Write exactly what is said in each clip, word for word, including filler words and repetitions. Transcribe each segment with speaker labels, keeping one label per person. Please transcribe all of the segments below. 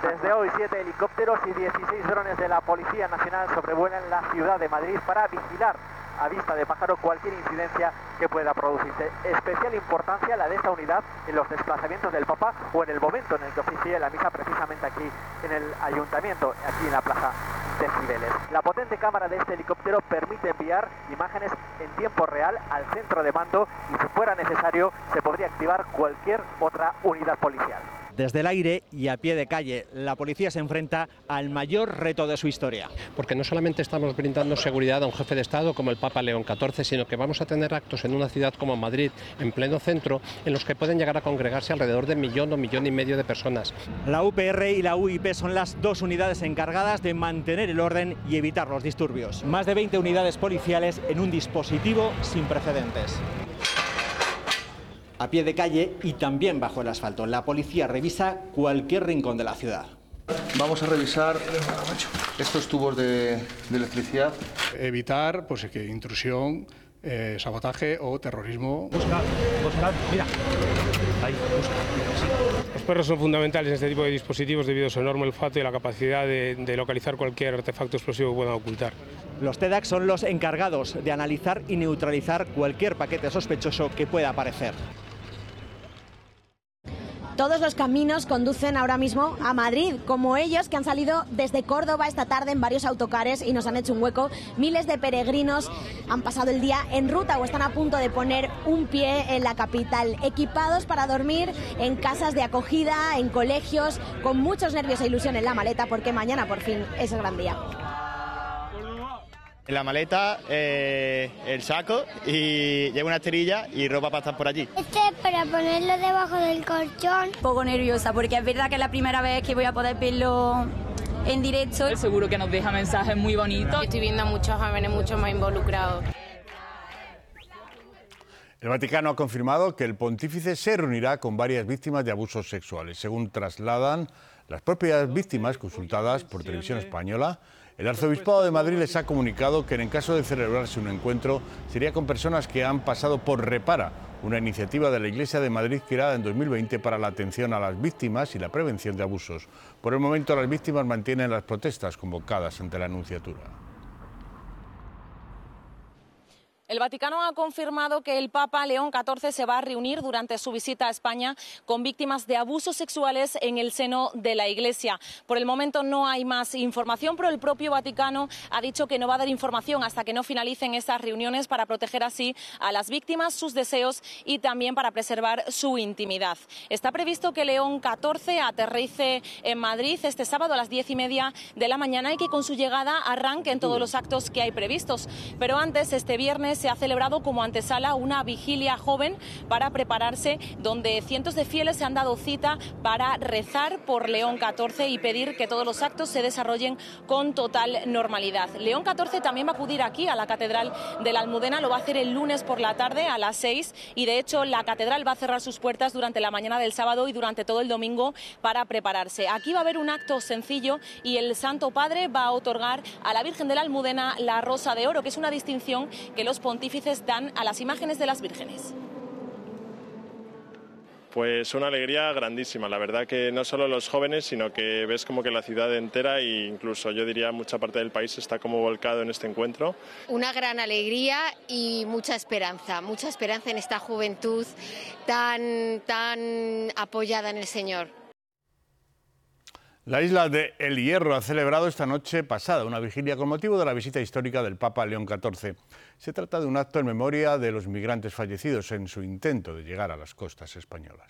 Speaker 1: Desde hoy, siete helicópteros y dieciséis drones de la Policía Nacional sobrevuelan la ciudad de Madrid para vigilar a vista de pájaro cualquier incidencia que pueda producirse. Especial importancia la de esta unidad en los desplazamientos del Papa o en el momento en el que oficie la misa precisamente aquí en el Ayuntamiento, aquí en la Plaza de Cibeles. La potente cámara de este helicóptero permite enviar imágenes en tiempo real al centro de mando y si fuera necesario se podría activar cualquier otra unidad policial.
Speaker 2: Desde el aire y a pie de calle, la policía se enfrenta al mayor reto de su historia.
Speaker 3: Porque no solamente estamos brindando seguridad a un jefe de Estado como el Papa León catorce, sino que vamos a tener actos en una ciudad como Madrid, en pleno centro, en los que pueden llegar a congregarse alrededor de un millón o millón y medio de personas.
Speaker 2: La U P R y la U I P son las dos unidades encargadas de mantener el orden y evitar los disturbios. Más de veinte unidades policiales en un dispositivo sin precedentes. A pie de calle y también bajo el asfalto, la policía revisa cualquier rincón de la ciudad.
Speaker 4: Vamos a revisar estos tubos de, de electricidad.
Speaker 5: Evitar pues, que intrusión, eh, sabotaje o terrorismo.
Speaker 6: Busca, busca, mira. Ahí, busca. Sí.
Speaker 7: Los perros son fundamentales en este tipo de dispositivos debido a su enorme olfato y la capacidad de, de localizar cualquier artefacto explosivo que puedan ocultar.
Speaker 2: Los TEDx son los encargados de analizar y neutralizar cualquier paquete sospechoso que pueda aparecer.
Speaker 8: Todos los caminos conducen ahora mismo a Madrid, como ellos que han salido desde Córdoba esta tarde en varios autocares y nos han hecho un hueco. Miles de peregrinos han pasado el día en ruta o están a punto de poner un pie en la capital, equipados para dormir en casas de acogida, en colegios, con muchos nervios e ilusión en la maleta, porque mañana por fin es el gran día.
Speaker 9: En la maleta, eh, el saco y llevo una esterilla y ropa para estar por allí.
Speaker 10: Este es para ponerlo debajo del colchón.
Speaker 11: Un poco nerviosa porque es verdad que es la primera vez que voy a poder verlo en directo.
Speaker 12: Seguro que nos deja mensajes muy bonitos.
Speaker 13: Estoy viendo a muchos jóvenes mucho más involucrados.
Speaker 14: El Vaticano ha confirmado que el pontífice se reunirá con varias víctimas de abusos sexuales. Según trasladan las propias víctimas consultadas por Televisión Española, el Arzobispado de Madrid les ha comunicado que en caso de celebrarse un encuentro sería con personas que han pasado por Repara, una iniciativa de la Iglesia de Madrid creada en dos mil veinte para la atención a las víctimas y la prevención de abusos. Por el momento las víctimas mantienen las protestas convocadas ante la Nunciatura.
Speaker 15: El Vaticano ha confirmado que el Papa León catorce se va a reunir durante su visita a España con víctimas de abusos sexuales en el seno de la Iglesia. Por el momento no hay más información, pero el propio Vaticano ha dicho que no va a dar información hasta que no finalicen estas reuniones para proteger así a las víctimas, sus deseos y también para preservar su intimidad. Está previsto que León catorce aterrice en Madrid este sábado a las diez y media de la mañana y que con su llegada arranquen todos los actos que hay previstos. Pero antes, este viernes, se ha celebrado como antesala una vigilia joven para prepararse, donde cientos de fieles se han dado cita para rezar por León catorce y pedir que todos los actos se desarrollen con total normalidad. León catorce también va a acudir aquí a la Catedral de la Almudena, lo va a hacer el lunes por la tarde a las seis y de hecho la catedral va a cerrar sus puertas durante la mañana del sábado y durante todo el domingo para prepararse. Aquí va a haber un acto sencillo y el Santo Padre va a otorgar a la Virgen de la Almudena la Rosa de Oro, que es una distinción que los pontífices dan a las imágenes de las vírgenes.
Speaker 16: Pues una alegría grandísima, la verdad que no solo los jóvenes, sino que ves como que la ciudad entera e incluso yo diría mucha parte del país está como volcado en este encuentro.
Speaker 13: Una gran alegría y mucha esperanza, mucha esperanza en esta juventud tan, tan apoyada en el Señor.
Speaker 14: La isla de El Hierro ha celebrado esta noche pasada una vigilia con motivo de la visita histórica del Papa León catorce. Se trata de un acto en memoria de los migrantes fallecidos en su intento de llegar a las costas españolas.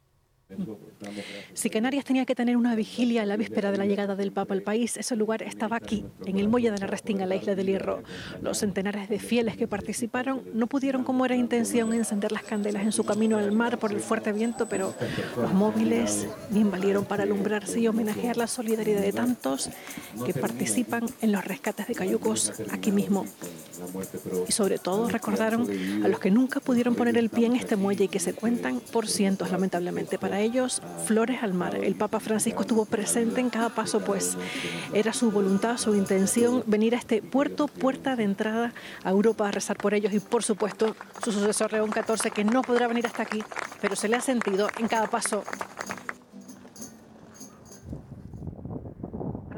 Speaker 17: Si Canarias tenía que tener una vigilia a la víspera de la llegada del Papa al país, ese lugar estaba aquí, en el muelle de la Restinga, la isla del Hierro. Los centenares de fieles que participaron no pudieron, como era intención, encender las candelas en su camino al mar por el fuerte viento, pero los móviles bien valieron para alumbrarse y homenajear la solidaridad de tantos que participan en los rescates de cayucos aquí mismo. Y sobre todo recordaron a los que nunca pudieron poner el pie en este muelle y que se cuentan por cientos, lamentablemente. Para ellos, flores al mar. El Papa Francisco estuvo presente en cada paso, pues era su voluntad, su intención venir a este puerto, puerta de entrada a Europa a rezar por ellos y, por supuesto, su sucesor León catorce, que no podrá venir hasta aquí, pero se le ha sentido en cada paso.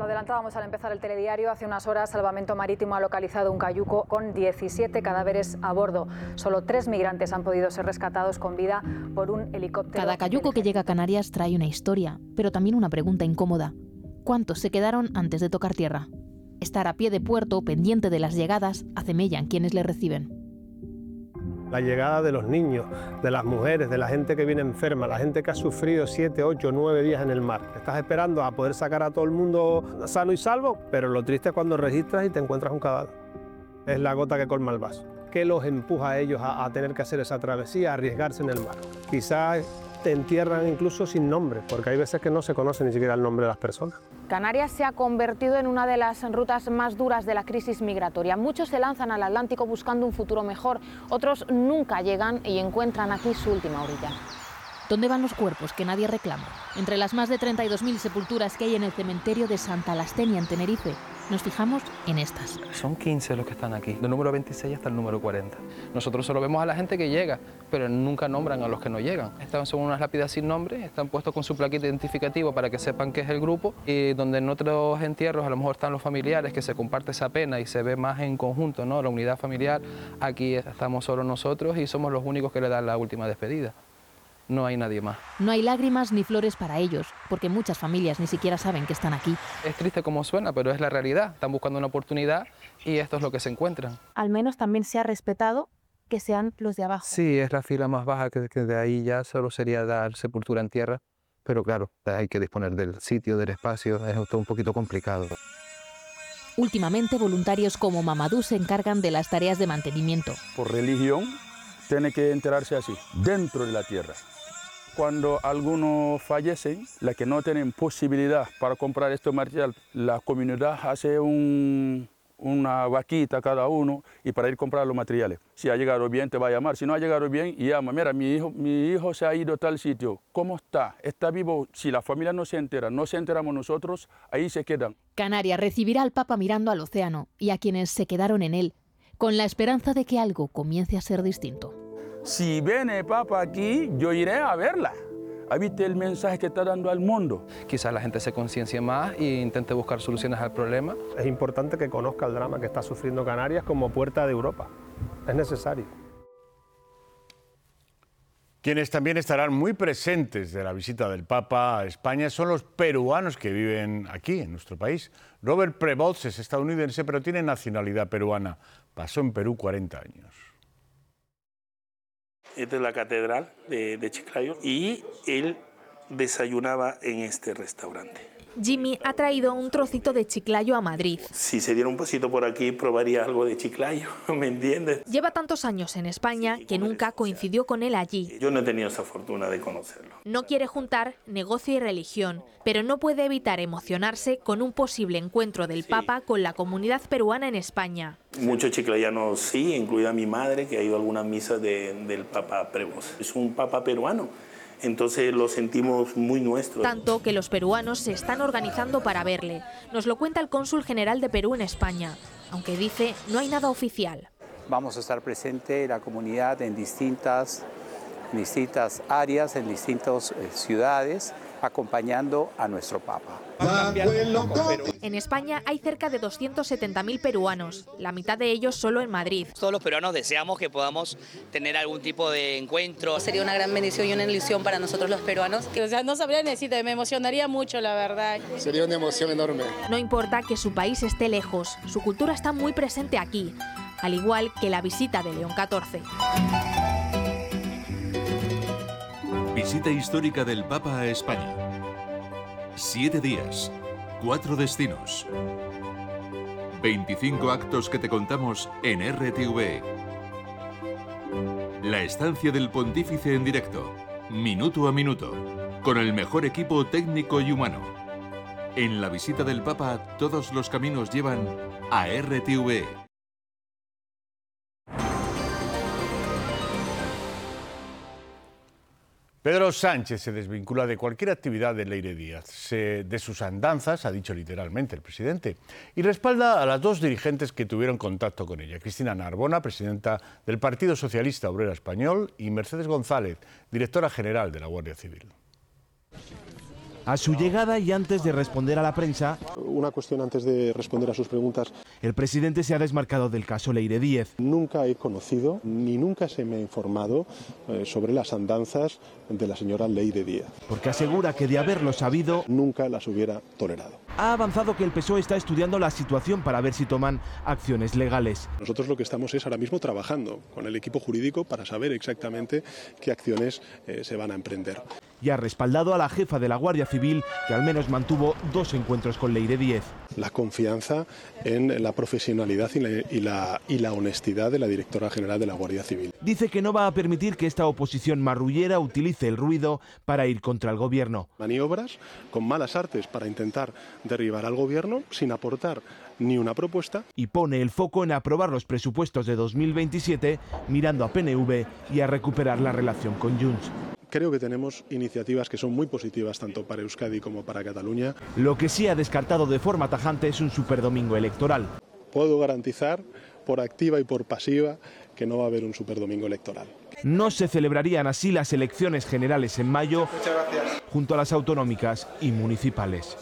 Speaker 18: Lo adelantábamos al empezar el telediario. Hace unas horas, Salvamento Marítimo ha localizado un cayuco con diecisiete cadáveres a bordo. Solo tres migrantes han podido ser rescatados con vida por un helicóptero.
Speaker 19: Cada cayuco que llega a Canarias trae una historia, pero también una pregunta incómoda. ¿Cuántos se quedaron antes de tocar tierra? Estar a pie de puerto, pendiente de las llegadas, hace mella en quienes le reciben.
Speaker 20: La llegada de los niños, de las mujeres, de la gente que viene enferma, la gente que ha sufrido siete, ocho, nueve días en el mar. Estás esperando a poder sacar a todo el mundo sano y salvo, pero lo triste es cuando registras y te encuentras un cadáver. Es la gota que colma el vaso. ¿Qué los empuja a ellos a, a tener que hacer esa travesía, a arriesgarse en el mar? Quizás te entierran incluso sin nombre, porque hay veces que no se conoce ni siquiera el nombre de las personas.
Speaker 21: Canarias se ha convertido en una de las rutas más duras de la crisis migratoria. Muchos se lanzan al Atlántico buscando un futuro mejor, otros nunca llegan y encuentran aquí su última orilla.
Speaker 19: ¿Dónde van los cuerpos que nadie reclama? Entre las más de treinta y dos mil sepulturas que hay en el cementerio de Santa Lastenia, en Tenerife, nos fijamos en estas.
Speaker 22: Son quince los que están aquí, del número veintiséis hasta el número cuarenta. Nosotros solo vemos a la gente que llega, pero nunca nombran a los que no llegan. Estas son unas lápidas sin nombre, están puestos con su plaquita identificativa para que sepan que es el grupo, y donde en otros entierros a lo mejor están los familiares, que se comparte esa pena y se ve más en conjunto, ¿no? La unidad familiar. Aquí estamos solo nosotros y somos los únicos que le dan la última despedida. No hay nadie más.
Speaker 19: No hay lágrimas ni flores para ellos, porque muchas familias ni siquiera saben que están aquí.
Speaker 22: Es triste como suena, pero es la realidad. Están buscando una oportunidad y esto es lo que se encuentran.
Speaker 21: Al menos también se ha respetado que sean los de abajo.
Speaker 22: Sí, es la fila más baja, que, que de ahí ya solo sería dar sepultura en tierra, pero claro, hay que disponer del sitio, del espacio, es todo un poquito complicado.
Speaker 19: Últimamente, voluntarios como Mamadou se encargan de las tareas de mantenimiento.
Speaker 23: Por religión, tiene que enterrarse así, dentro de la tierra. Cuando algunos fallecen, las que no tienen posibilidad para comprar este material, la comunidad hace un, una vaquita cada uno y para ir a comprar los materiales. Si ha llegado bien, te va a llamar. Si no ha llegado bien, llama. Mira, mi hijo, mi hijo se ha ido a tal sitio. ¿Cómo está? ¿Está vivo? Si la familia no se entera, no se enteramos nosotros, ahí se quedan.
Speaker 19: Canarias recibirá al Papa mirando al océano y a quienes se quedaron en él, con la esperanza de que algo comience a ser distinto.
Speaker 23: Si viene el Papa aquí, yo iré a verla. ¿Viste el mensaje que está dando al mundo?
Speaker 22: Quizás la gente se conciencie más e intente buscar soluciones al problema.
Speaker 20: Es importante que conozca el drama que está sufriendo Canarias como puerta de Europa. Es necesario.
Speaker 14: Quienes también estarán muy presentes de la visita del Papa a España son los peruanos que viven aquí, en nuestro país. Robert Prevost es estadounidense, pero tiene nacionalidad peruana. Pasó en Perú cuarenta años.
Speaker 24: Esta es la catedral de, de Chiclayo y él desayunaba en este restaurante.
Speaker 21: Jimmy ha traído un trocito de Chiclayo a Madrid.
Speaker 24: Si se diera un pasito por aquí, probaría algo de Chiclayo, ¿me entiendes?
Speaker 21: Lleva tantos años en España que nunca coincidió con él allí.
Speaker 24: Yo no he tenido esa fortuna de conocerlo.
Speaker 21: No quiere juntar negocio y religión, pero no puede evitar emocionarse con un posible encuentro del Papa con la comunidad peruana en España.
Speaker 24: Muchos chiclayanos sí, incluida mi madre, que ha ido a algunas misas de, del Papa Prevost. Es un Papa peruano. Entonces lo sentimos muy nuestro.
Speaker 21: Tanto que los peruanos se están organizando para verle. Nos lo cuenta el cónsul general de Perú en España, aunque dice no hay nada oficial.
Speaker 25: Vamos a estar presente en la comunidad en distintas, en distintas áreas, en distintas eh, ciudades, acompañando a nuestro Papa.
Speaker 21: En España hay cerca de doscientos setenta mil peruanos, la mitad de ellos solo en Madrid.
Speaker 26: Todos los peruanos deseamos que podamos tener algún tipo de encuentro.
Speaker 27: Sería una gran bendición y una ilusión para nosotros los peruanos.
Speaker 28: O sea, no sabría decirte, me emocionaría mucho, la verdad.
Speaker 25: Sería una emoción enorme.
Speaker 21: No importa que su país esté lejos, su cultura está muy presente aquí, al igual que la visita de León catorce.
Speaker 29: Visita histórica del Papa a España. Siete días, cuatro destinos. veinticinco actos que te contamos en R T V E. La estancia del Pontífice en directo, minuto a minuto, con el mejor equipo técnico y humano. En la visita del Papa, todos los caminos llevan a R T V E.
Speaker 14: Pedro Sánchez se desvincula de cualquier actividad de Leire Díaz, se, de sus andanzas, ha dicho literalmente el presidente, y respalda a las dos dirigentes que tuvieron contacto con ella, Cristina Narbona, presidenta del Partido Socialista Obrero Español, y Mercedes González, directora general de la Guardia Civil.
Speaker 1: A su llegada y antes de responder a la prensa,
Speaker 2: una cuestión antes de responder a sus preguntas.
Speaker 1: El presidente se ha desmarcado del caso Leire Díez.
Speaker 2: Nunca he conocido ni nunca se me ha informado eh, sobre las andanzas de la señora Leire Díez.
Speaker 1: Porque asegura que de haberlo sabido,
Speaker 2: nunca las hubiera tolerado.
Speaker 1: Ha avanzado que el P S O E está estudiando la situación para ver si toman acciones legales.
Speaker 2: Nosotros lo que estamos es ahora mismo trabajando con el equipo jurídico para saber exactamente qué acciones eh, se van a emprender.
Speaker 1: Y ha respaldado a la jefa de la Guardia Civil, que al menos mantuvo dos encuentros con Leire Díez.
Speaker 2: La confianza en la profesionalidad y la, y, la, y la honestidad de la directora general de la Guardia Civil.
Speaker 1: Dice que no va a permitir que esta oposición marrullera utilice el ruido para ir contra el gobierno.
Speaker 2: Maniobras con malas artes para intentar derribar al gobierno sin aportar ni una propuesta.
Speaker 1: Y pone el foco en aprobar los presupuestos de dos mil veintisiete, mirando a P N V y a recuperar la relación con Junts.
Speaker 2: Creo que tenemos iniciativas que son muy positivas tanto para Euskadi como para Cataluña.
Speaker 1: Lo que sí ha descartado de forma tajante es un superdomingo electoral.
Speaker 2: Puedo garantizar, por activa y por pasiva, que no va a haber un superdomingo electoral.
Speaker 1: No se celebrarían así las elecciones generales en mayo, junto a las autonómicas y municipales.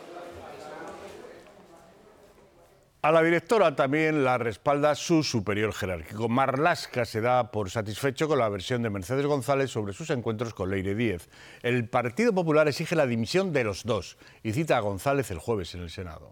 Speaker 14: A la directora también la respalda su superior jerárquico. Marlaska se da por satisfecho con la versión de Mercedes González sobre sus encuentros con Leire Díez. El Partido Popular exige la dimisión de los dos y cita a González el jueves en el Senado.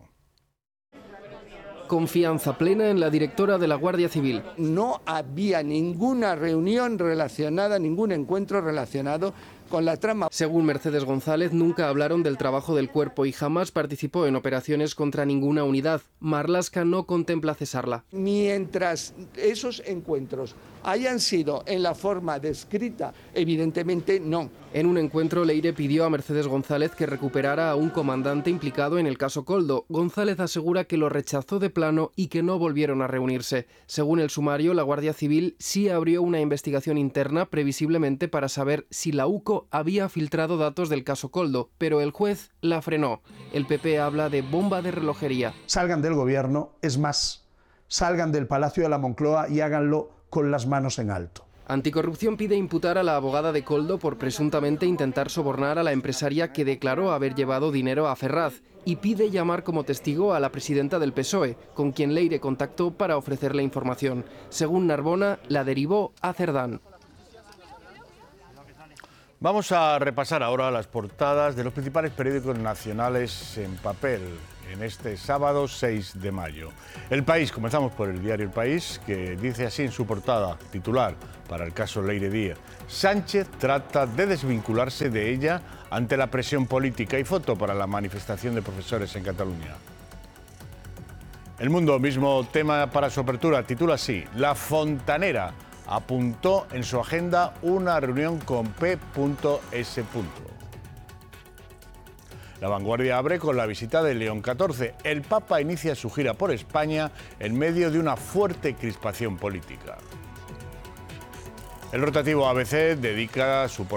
Speaker 3: Confianza plena en la directora de la Guardia Civil.
Speaker 4: No había ninguna reunión relacionada, ningún encuentro relacionado con la trama.
Speaker 3: Según Mercedes González, nunca hablaron del trabajo del cuerpo y jamás participó en operaciones contra ninguna unidad. Marlaska no contempla cesarla.
Speaker 4: Mientras esos encuentros hayan sido en la forma descrita, evidentemente no.
Speaker 3: En un encuentro, Leire pidió a Mercedes González que recuperara a un comandante implicado en el caso Koldo. González asegura que lo rechazó de plano y que no volvieron a reunirse. Según el sumario, la Guardia Civil sí abrió una investigación interna, previsiblemente para saber si la U C O había filtrado datos del caso Koldo, pero el juez la frenó. El P P habla de bomba de relojería.
Speaker 5: Salgan del gobierno, es más, salgan del Palacio de la Moncloa y háganlo con las manos en alto.
Speaker 3: Anticorrupción pide imputar a la abogada de Koldo por presuntamente intentar sobornar a la empresaria que declaró haber llevado dinero a Ferraz y pide llamar como testigo a la presidenta del P S O E, con quien Leire contactó para ofrecerle información. Según Narbona, la derivó a Cerdán.
Speaker 14: Vamos a repasar ahora las portadas de los principales periódicos nacionales en papel en este sábado seis de mayo. El País, comenzamos por el diario El País, que dice así en su portada, titular, para el caso Leire Díez: Sánchez trata de desvincularse de ella ante la presión política, y foto para la manifestación de profesores en Cataluña. El Mundo, mismo tema para su apertura, titula así: La Fontanera apuntó en su agenda una reunión con P S. La Vanguardia abre con la visita de León catorce. El Papa inicia su gira por España en medio de una fuerte crispación política. El rotativo A B C dedica su